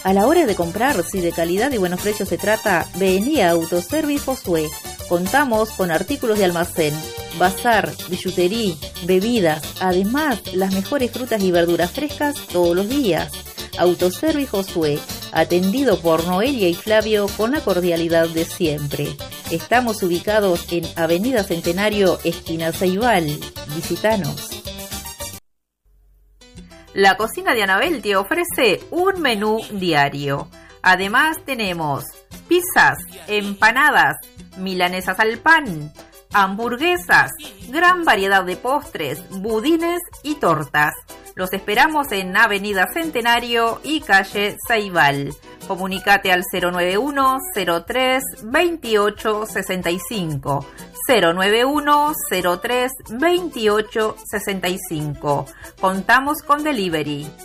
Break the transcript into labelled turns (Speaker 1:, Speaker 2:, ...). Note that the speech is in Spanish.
Speaker 1: A la hora de comprar, si de calidad y buenos precios se trata, vení a Autoservice Josué. Contamos con artículos de almacén, bazar, billutería, bebidas, además las mejores frutas y verduras frescas todos los días. Autoservice Josué, atendido por Noelia y Flavio con la cordialidad de siempre. Estamos ubicados en Avenida Centenario, esquina Ceibal. Visítanos. La cocina de Anabel te ofrece un menú diario. Además tenemos pizzas, empanadas, milanesas al pan, hamburguesas, gran variedad de postres, budines y tortas. Los esperamos en Avenida Centenario y calle Ceibal. Comunicate al 091-03-2865. 091-03-2865. Contamos con delivery.